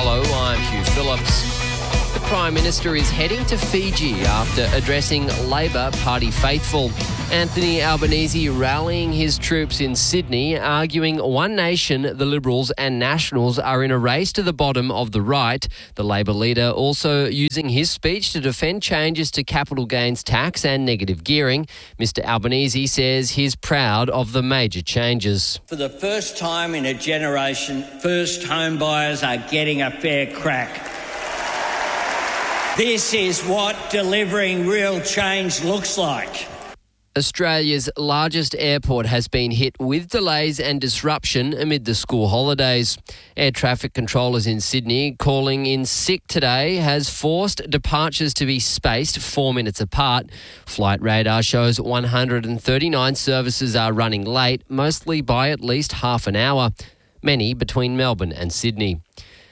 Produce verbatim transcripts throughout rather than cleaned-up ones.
Hello, I'm Hugh Phillips. The Prime Minister is heading to Fiji after addressing Labor Party faithful. Anthony Albanese rallying his troops in Sydney, arguing One Nation, the Liberals and Nationals are in a race to the bottom of the right. The Labor leader also using his speech to defend changes to capital gains tax and negative gearing. Mister Albanese says he's proud of the major changes. For the first time in a generation, first home buyers are getting a fair crack. This is what delivering real change looks like. Australia's largest airport has been hit with delays and disruption amid the school holidays. Air traffic controllers in Sydney calling in sick today has forced departures to be spaced four minutes apart. Flight radar shows one hundred thirty-nine services are running late, mostly by at least half an hour, many between Melbourne and Sydney.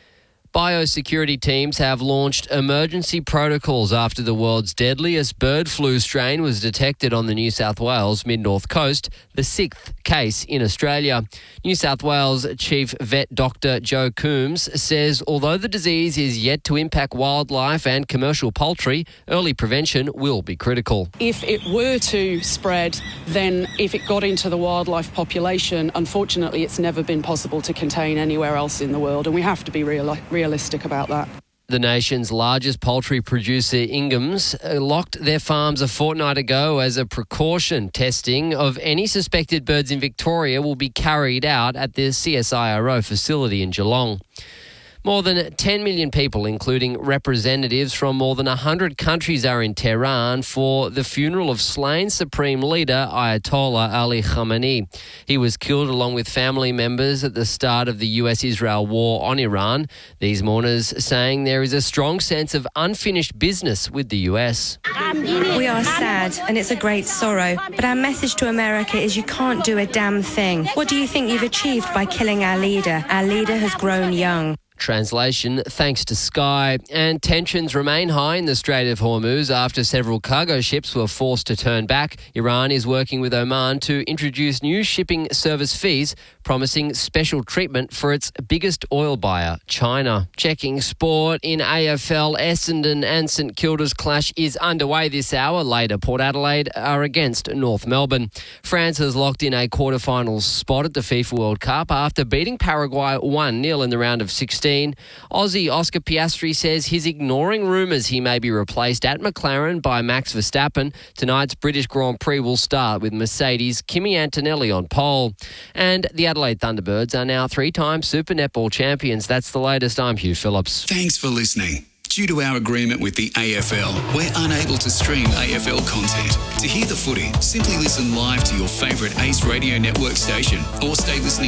Biosecurity teams have launched emergency protocols after the world's deadliest bird flu strain was detected on the New South Wales mid-north coast, the sixth case in Australia. New South Wales Chief Vet Doctor Joe Coombs says although the disease is yet to impact wildlife and commercial poultry, early prevention will be critical. If it were to spread, then if it got into the wildlife population, unfortunately it's never been possible to contain anywhere else in the world, and we have to be real. realistic about that. The nation's largest poultry producer, Ingham's, locked their farms a fortnight ago as a precaution. Testing of any suspected birds in Victoria will be carried out at the C S I R O facility in Geelong. More than ten million people, including representatives from more than one hundred countries, are in Tehran for the funeral of slain Supreme Leader Ayatollah Ali Khamenei. He was killed along with family members at the start of the U S Israel war on Iran. These mourners saying there is a strong sense of unfinished business with the U S. We are sad and it's a great sorrow, but our message to America is you can't do a damn thing. What do you think you've achieved by killing our leader? Our leader has grown young. Translation, thanks to Sky. And tensions remain high in the Strait of Hormuz after several cargo ships were forced to turn back. Iran is working with Oman to introduce new shipping service fees, promising special treatment for its biggest oil buyer, China. Checking sport in A F L, Essendon and St Kilda's clash is underway this hour. Later, Port Adelaide are against North Melbourne. France has locked in a quarterfinals spot at the FIFA World Cup after beating Paraguay one nil in the round of sixteen. Aussie Oscar Piastri says he's ignoring rumours he may be replaced at McLaren by Max Verstappen. Tonight's British Grand Prix will start with Mercedes' Kimi Antonelli on pole. And the Adelaide Thunderbirds are now three-time Super Netball champions. That's the latest. I'm Hugh Phillips. Thanks for listening. Due to our agreement with the A F L, we're unable to stream A F L content. To hear the footy, simply listen live to your favourite Ace Radio Network station or stay listening